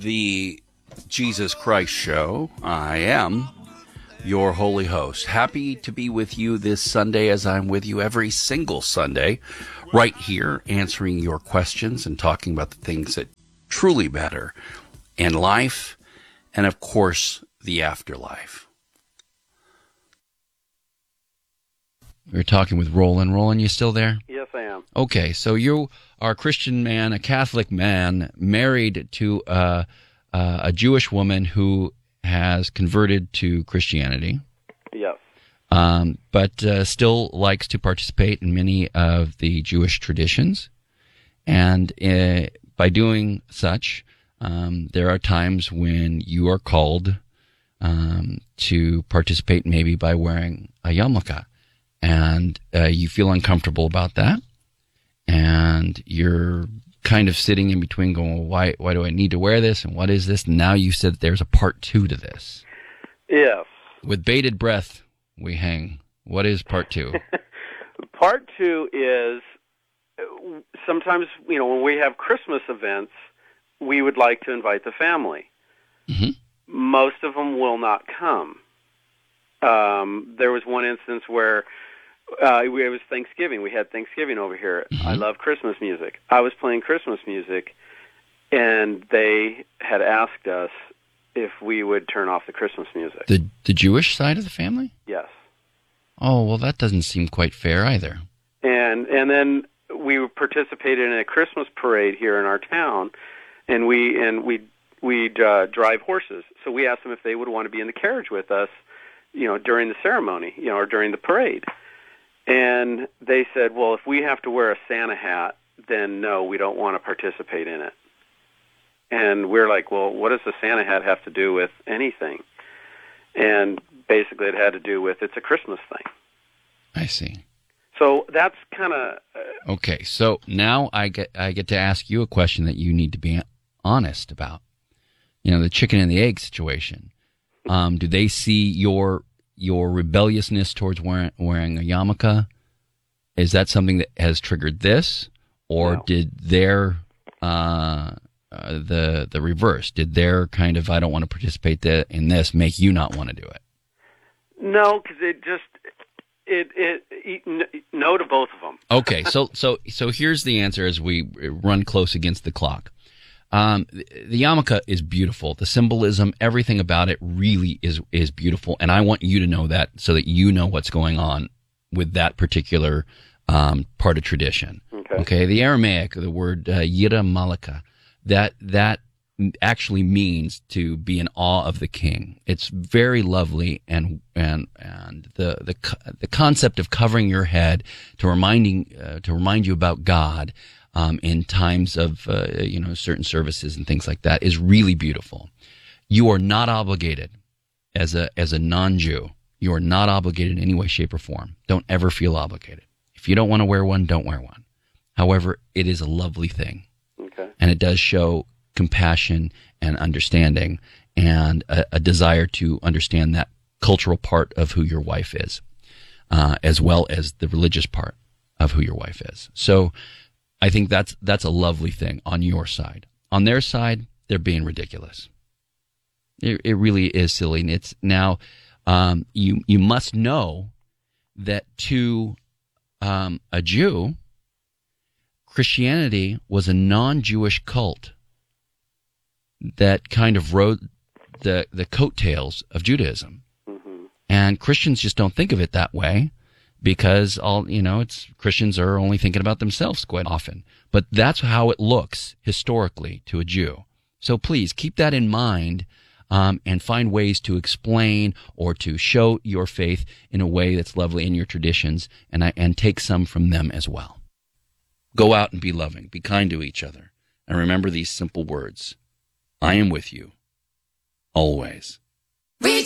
the Jesus Christ Show. I am your holy host. Happy to be with you this Sunday, as I'm with you every single Sunday, right here, answering your questions and talking about the things that truly matter in life and, of course, the afterlife. We're talking with Roland. Roland, you still there? Yes, I am. Okay, so you are a Christian man, a Catholic man, married to a Jewish woman who has converted to Christianity. Yes. But still likes to participate in many of the Jewish traditions. And by doing such, there are times when you are called to participate maybe by wearing a yarmulke. And you feel uncomfortable about that. And you're kind of sitting in between going, well, why do I need to wear this? And what is this? And now you said there's a part 2 to this. Yes. With bated breath, we hang. What is part 2? Part 2 is sometimes, when we have Christmas events, we would like to invite the family. Mm-hmm. Most of them will not come. There was one instance where it was Thanksgiving. We had Thanksgiving over here. Mm-hmm. I love Christmas music. I was playing Christmas music, and they had asked us if we would turn off the Christmas music. The Jewish side of the family? Yes. Oh, well, that doesn't seem quite fair either. And then we participated in a Christmas parade here in our town, and we'd drive horses. So we asked them if they would want to be in the carriage with us, during the ceremony, or during the parade. And they said, well, if we have to wear a Santa hat, then no, we don't want to participate in it. And we're like, well, what does the Santa hat have to do with anything? And basically it had to do with it's a Christmas thing. I see. So that's kind of... Okay, so now I get to ask you a question that you need to be honest about. The chicken and the egg situation. Do they see your rebelliousness towards wearing a yarmulke? Is that something that has triggered this, or No. did their the reverse? Did their kind of I don't want to participate in this make you not want to do it? No, because no to both of them. Okay, so here's the answer as we run close against the clock. The yarmulke is beautiful. The symbolism, everything about it really is beautiful. And I want you to know that so that you know what's going on with that particular part of tradition. Okay. The Aramaic, the word yira malika, that actually means to be in awe of the king. It's very lovely, and the concept of covering your head to remind you about God in times of certain services and things like that is really beautiful. You are not obligated as a non-Jew. You are not obligated in any way, shape, or form. Don't ever feel obligated. If you don't want to wear one, don't wear one. However, it is a lovely thing, and it does show compassion and understanding and a desire to understand that cultural part of who your wife is, as well as the religious part of who your wife is. So I think that's a lovely thing on your side. On their side, they're being ridiculous. It really is silly. And it's now you must know that to a Jew, Christianity was a non-Jewish cult that kind of rode the coattails of Judaism. Mm-hmm. And Christians just don't think of it that way. Because Christians are only thinking about themselves quite often. But that's how it looks historically to a Jew. So please keep that in mind and find ways to explain or to show your faith in a way that's lovely in your traditions, and take some from them as well. Go out and be loving, be kind to each other, and remember these simple words: I am with you, always.